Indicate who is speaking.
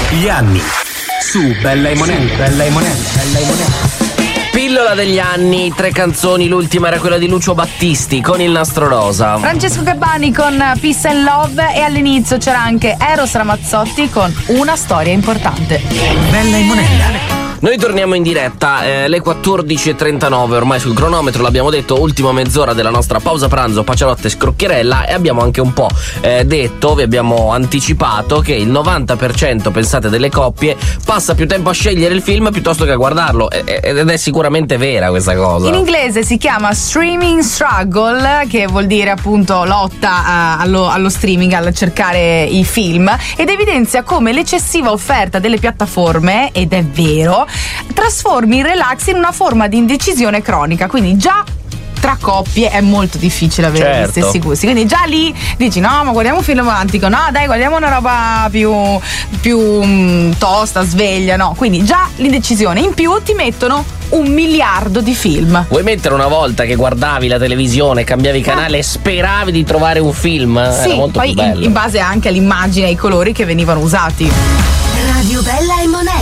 Speaker 1: Gli anni su Bella e Monella.
Speaker 2: Pillola degli anni, 3 canzoni, l'ultima era quella di Lucio Battisti con Il Nastro Rosa.
Speaker 3: Francesco Gabbani con Peace and Love e all'inizio c'era anche Eros Ramazzotti con Una storia importante.
Speaker 1: Bella e Monella.
Speaker 2: Noi torniamo in diretta, le 14.39 ormai sul cronometro, l'abbiamo detto, ultima mezz'ora della nostra pausa pranzo, Pacialotte e Scrocchierella, e abbiamo anche un po' detto, vi abbiamo anticipato che il 90% pensate delle coppie passa più tempo a scegliere il film piuttosto che a guardarlo, ed è sicuramente vera questa cosa.
Speaker 3: In inglese si chiama streaming struggle, che vuol dire appunto lotta allo streaming, al cercare i film, ed evidenzia come l'eccessiva offerta delle piattaforme, ed è vero, trasformi il relax in una forma di indecisione cronica, quindi già tra coppie è molto difficile avere gli stessi gusti, quindi già lì dici no, ma guardiamo un film romantico, no dai, guardiamo una roba più tosta, sveglia, no, quindi già l'indecisione, in più ti mettono 1 miliardo di film.
Speaker 2: Vuoi mettere una volta che guardavi la televisione, cambiavi canale e speravi di trovare un film?
Speaker 3: Sì,
Speaker 2: era molto
Speaker 3: poi
Speaker 2: più bello.
Speaker 3: in base anche all'immagine e ai colori che venivano usati.
Speaker 4: Radio Bella e Monella.